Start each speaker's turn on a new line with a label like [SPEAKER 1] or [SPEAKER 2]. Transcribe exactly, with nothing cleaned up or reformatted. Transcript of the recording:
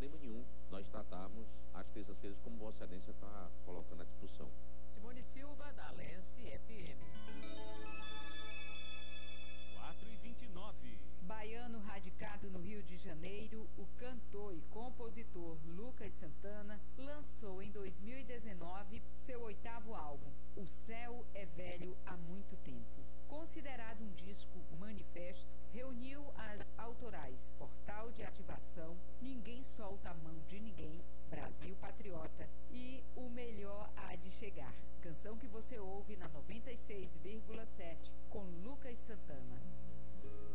[SPEAKER 1] problema nenhum nós tratarmos as terças-feiras como Vossa Excelência está colocando à disposição.
[SPEAKER 2] Simone Silva, da Lense F M.
[SPEAKER 3] quatro e vinte e nove.
[SPEAKER 4] Baiano radicado no Rio de Janeiro, o cantor e compositor Lucas Santana lançou em dois mil e dezenove seu oitavo álbum, O Céu é Velho há Muito Tempo. Considerado um disco manifesto, reuniu as autorais Portal de Ativação, Ninguém Solta a Mão de Ninguém, Brasil Patriota e O Melhor Há de Chegar, canção que você ouve na noventa e seis vírgula sete com Lucas Santana.